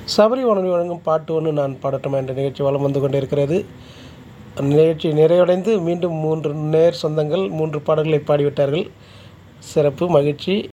சபரி வானொலி வழங்கும் பாட்டு ஒன்று நான் பாடட்டுமா என்ற நிகழ்ச்சி வலம் வந்து கொண்டிருக்கிறது. நிகழ்ச்சி நிறைவடைந்து மீண்டும் 3 நேர் சொந்தங்கள் 3 பாடல்களை பாடிவிட்டார்கள். சிறப்பு, மகிழ்ச்சி.